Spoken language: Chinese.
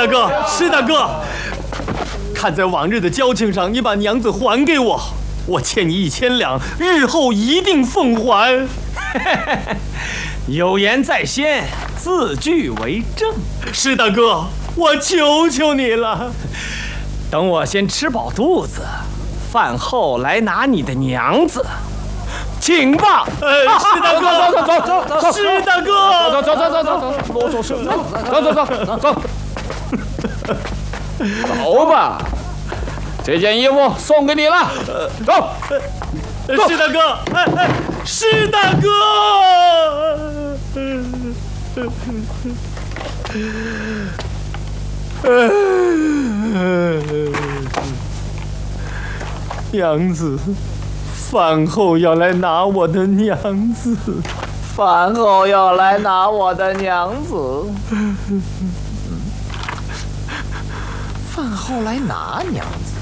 大哥，施大哥，看在往日的交情上，你把娘子还给我，我欠你1000两，日后一定奉还。 有言在先，字句为证。 施大哥，我求求你了， 等我先吃饱肚子，饭后来拿你的娘子。请吧， 施大哥， 走， 施大哥， 走，啰嗦什么？走，走吧，这件衣服送给你了，走。 施大哥，施大哥，娘子。饭后要来拿我的娘子， 饭后要来拿我的娘子，饭后来拿娘子。